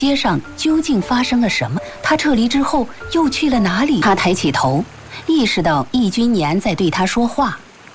街上究竟发生了什么？他撤离之后又去了哪里？他抬起头，意识到易君年在对他说话。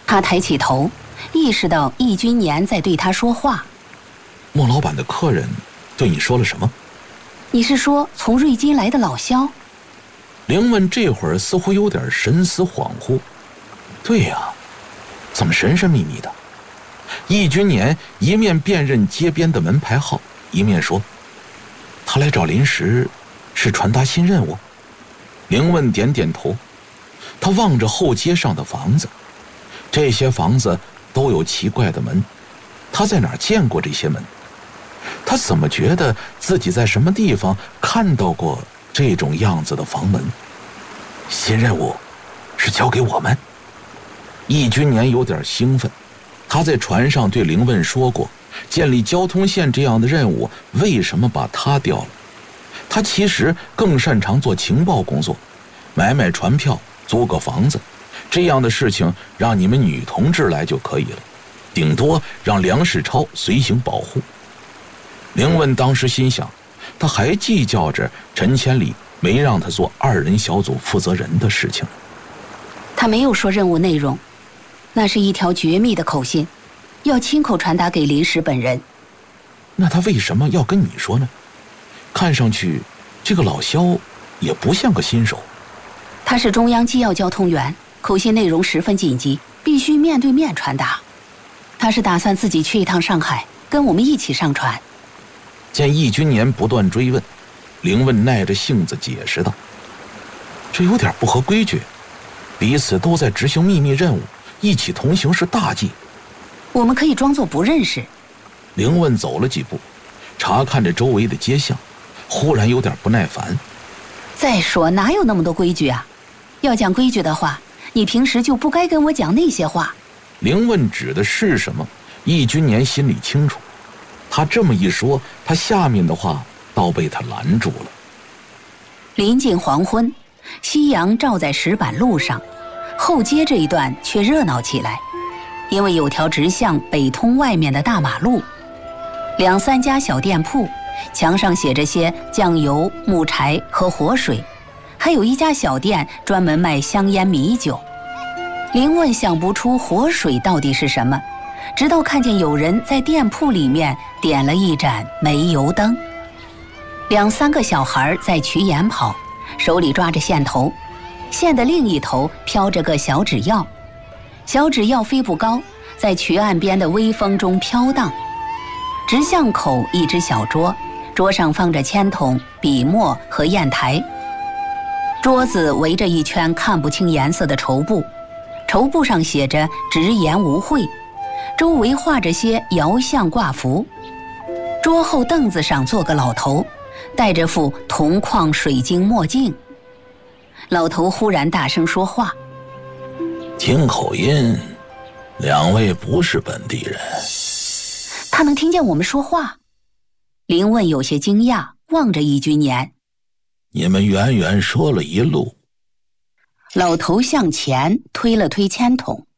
莫老板的客人对你说了什么？ 你是说从瑞金来的老萧？ 凌问这会儿似乎有点神思恍惚。对呀，怎么神神秘秘的？易君年一面辨认街边的门牌号，一面说：“他来找林石，是传达新任务。”凌问点点头。他望着后街上的房子，这些房子都有奇怪的门，他在哪儿见过这些门？他怎么觉得自己在什么地方看到过这种样子的房门？新任务是交给我们？易君年有点兴奋，他在船上对凌问说过，建立交通线这样的任务为什么把他调了？他其实更擅长做情报工作，买船票，租个房子，这样的事情让你们女同志来就可以了，顶多让梁世超随行保护。凌问当时心想，他还计较着陈千里没让他做2人小组负责人的事情。 他没有说任务内容，那是一条绝密的口信，要亲口传达给林石本人。 那他为什么要跟你说呢？看上去这个老萧也不像个新手。 他是中央机要交通员，口信内容十分紧急，必须面对面传达。他是打算自己去一趟上海，跟我们一起上船。 见易君年不断追问，凌问耐着性子解释道：“这有点不合规矩，彼此都在执行秘密任务，一起同行是大忌。 我们可以装作不认识。” 凌问走了几步，查看着周围的街巷，忽然有点不耐烦。 再说哪有那么多规矩啊？要讲规矩的话，你平时就不该跟我讲那些话。 凌问指的是什么？易君年心里清楚，他这么一说，他下面的话倒被他拦住了。 临近黄昏，夕阳照在石板路上，后街这一段却热闹起来，因为有条直向北通外面的大马路，2、3家小店铺，墙上写着些酱油、木柴和活水，还有一家小店专门卖香烟米酒。凌问想不出活水到底是什么，直到看见有人在店铺里面点了一盏煤油灯。2、3个小孩在渠沿跑，手里抓着线头，线的另一头飘着个小纸鹞，小纸鹞飞不高，在渠岸边的微风中飘荡。直巷口一只小桌，桌上放着铅筒、笔墨和砚台，桌子围着一圈看不清颜色的绸布，绸布上写着直言无讳，周围画着些摇像挂符。桌后凳子上坐个老头，戴着副铜矿水晶墨镜。老头忽然大声说话：“ 听口音，2位不是本地人。” 他能听见我们说话？凌问有些惊讶，望着易君年：“ 你们远远说了一路。” 老头向前推了推铅筒：“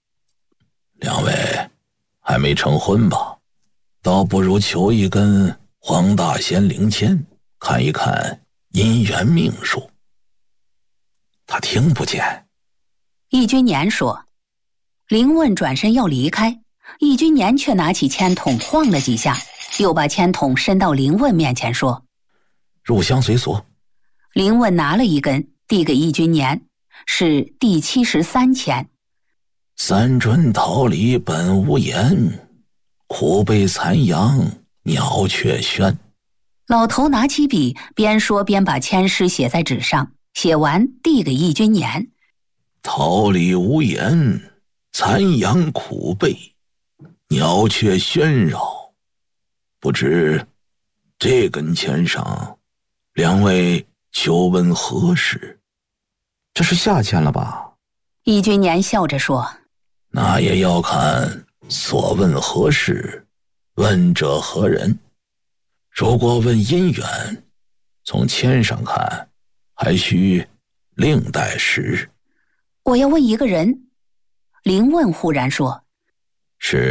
2位还没成婚吧？倒不如求一根黄大仙灵签，看一看姻缘命数。”他听不见。 易君年说。凌问转身要离开，易君年却拿起铅筒晃了几下，又把铅筒伸到凌问面前说：“ 入乡随俗。” 凌问拿了一根递给易君年，是第73签。 三春桃李本无言，苦被残阳鸟却喧。 老头拿起笔，边说边把签诗写在纸上，写完递给易君年：“ 桃李无言，残阳苦被，鸟却喧扰。不知这根签上2位求问何事？”这是下签了吧？ 易君年笑着说：“ 那也要看所问何事，问者何人。如果问姻缘，从签上看，还需另待时日。” 我要问一个人。凌问忽然说：“ 是